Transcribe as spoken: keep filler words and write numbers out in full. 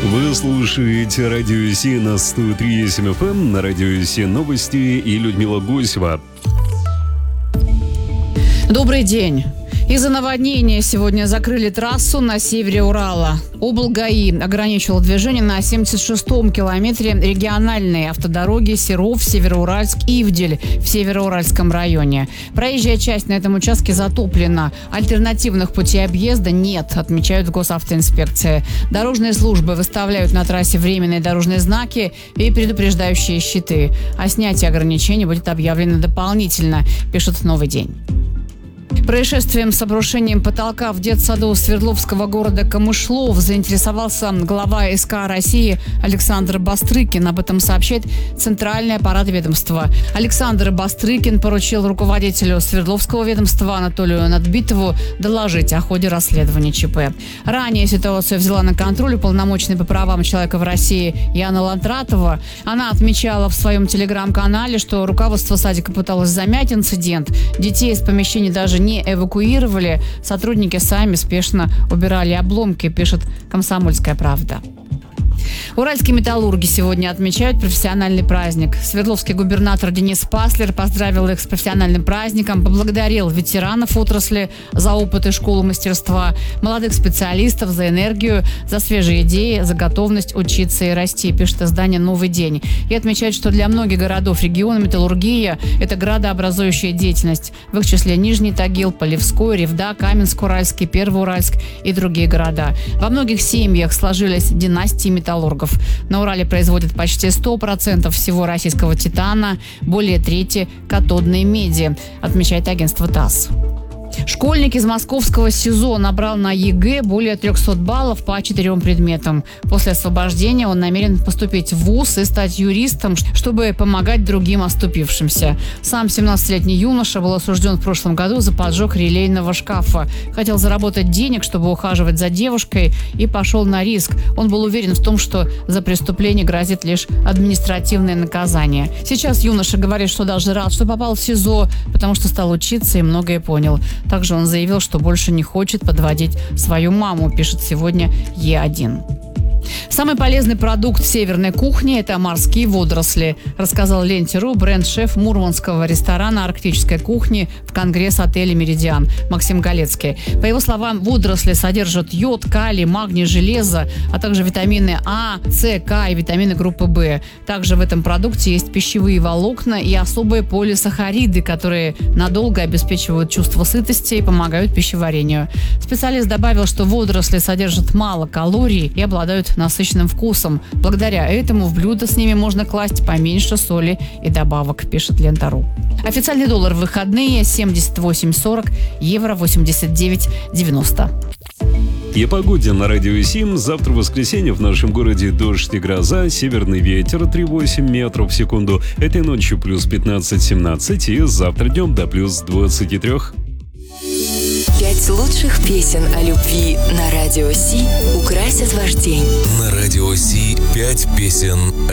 Вы слушаете Радио Си на сто три и семь эф эм, на Радио Си новости и Людмила Гусева. Добрый день. Из-за наводнения сегодня закрыли трассу на севере Урала. облгаи ограничил движение на семьдесят шестом километре региональной автодороги Серов-Североуральск-Ивдель в Североуральском районе. Проезжая часть на этом участке затоплена. Альтернативных путей объезда нет, отмечают в госавтоинспекции. Дорожные службы выставляют на трассе временные дорожные знаки и предупреждающие щиты. О снятии ограничений будет объявлено дополнительно, пишет «Новый день». Происшествием с обрушением потолка в детсаду Свердловского города Камышлов заинтересовался глава эс ка России Александр Бастрыкин. Об этом сообщает Центральный аппарат ведомства. Александр Бастрыкин поручил руководителю Свердловского ведомства Анатолию Надбитову доложить о ходе расследования ЧП. Ранее ситуацию взяла на контроль уполномоченная по правам человека в России Яна Лантратова. Она отмечала в своем телеграм-канале, что руководство садика пыталось замять инцидент. Детей из помещений даже не эвакуировали, сотрудники сами спешно убирали обломки, пишет «Комсомольская правда». Уральские металлурги сегодня отмечают профессиональный праздник. Свердловский губернатор Денис Паслер поздравил их с профессиональным праздником, поблагодарил ветеранов отрасли за опыт и школу мастерства, молодых специалистов за энергию, за свежие идеи, за готовность учиться и расти, пишет издание «Новый день». И отмечает, что для многих городов региона металлургия – это градообразующая деятельность. В их числе Нижний Тагил, Полевской, Ревда, Каменск-Уральский, Первоуральск и другие города. Во многих семьях сложились династии металлургов. На Урале производят почти сто процентов всего российского титана, более трети катодной меди, отмечает агентство ТАСС. Школьник из московского СИЗО набрал на ЕГЭ более трехсот баллов по четырем предметам. После освобождения он намерен поступить в вуз и стать юристом, чтобы помогать другим оступившимся. Сам семнадцатилетний юноша был осужден в прошлом году за поджог релейного шкафа. Хотел заработать денег, чтобы ухаживать за девушкой, и пошел на риск. Он был уверен в том, что за преступление грозит лишь административное наказание. Сейчас юноша говорит, что даже рад, что попал в СИЗО, потому что стал учиться и многое понял. Также он заявил, что больше не хочет подводить свою маму, пишет сегодня Е один. Самый полезный продукт северной кухни – это морские водоросли, рассказал Ленте.ру бренд-шеф мурманского ресторана арктической кухни в конгресс-отеле «Меридиан» Максим Галецкий. По его словам, водоросли содержат йод, калий, магний, железо, а также витамины А, С, К и витамины группы В. Также в этом продукте есть пищевые волокна и особые полисахариды, которые надолго обеспечивают чувство сытости и помогают пищеварению. Специалист добавил, что водоросли содержат мало калорий и обладают насыщенным вкусом. Благодаря этому в блюдо с ними можно класть поменьше соли и добавок, пишет Лента.ру. Официальный доллар в выходные семьдесят восемь сорок, евро восемьдесят девять девяносто. И о погоде на Радио Сим. Завтра в воскресенье в нашем городе дождь и гроза, северный ветер три целых восемь десятых метров в секунду. Этой ночью плюс пятнадцать-семнадцать и завтра днем до плюс двадцать три. Пять лучших песен о любви на Радио Си украсят ваш день. На Радио Си пять песен о